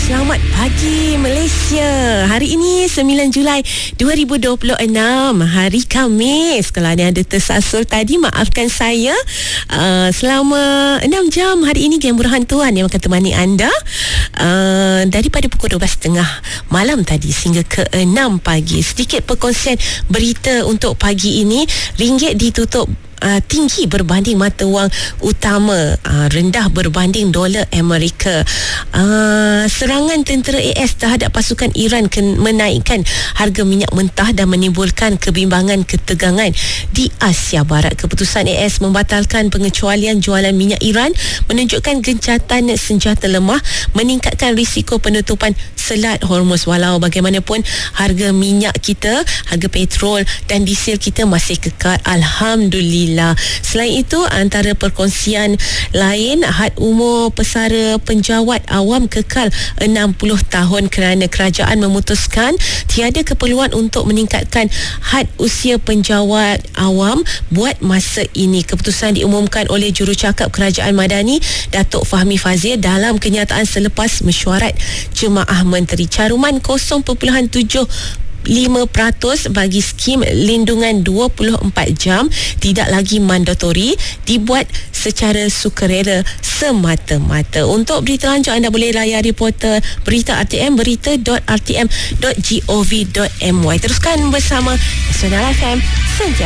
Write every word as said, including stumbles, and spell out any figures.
Selamat pagi Malaysia. Hari ini sembilan Julai dua ribu dua puluh enam, hari Khamis. Kalau ada yang tersasul tadi, maafkan saya. uh, Selama enam jam hari ini Geng Burahan Tuan yang akan temani anda uh, daripada pukul dua belas tiga puluh malam tadi sehingga ke enam pagi. Sedikit perkongsian berita untuk pagi ini. Ringgit ditutup Uh, tinggi berbanding mata wang utama, uh, rendah berbanding dolar Amerika. Uh, serangan tentera A S terhadap pasukan Iran ken- menaikkan harga minyak mentah dan menimbulkan kebimbangan ketegangan di Asia Barat. Keputusan A S membatalkan pengecualian jualan minyak Iran menunjukkan gencatan senjata lemah, meningkatkan risiko penutupan Selat Hormuz. Walau bagaimanapun, harga minyak kita, harga petrol dan diesel kita masih kekal, alhamdulillah. Selain itu, antara perkongsian lain, had umur pesara penjawat awam kekal enam puluh tahun kerana kerajaan memutuskan tiada keperluan untuk meningkatkan had usia penjawat awam buat masa ini. Keputusan diumumkan oleh jurucakap Kerajaan Madani, Datuk Fahmi Fazil, dalam kenyataan selepas mesyuarat Jemaah Menteri. Caruman kosong perpuluhan tujuh lima peratus bagi skim lindungan dua puluh empat jam tidak lagi mandatori, dibuat secara sukarela semata-mata. Untuk berita lanjut, anda boleh layari portal berita R T M, berita dot r t m dot gov dot my. Teruskan bersama Nasional F M Senja.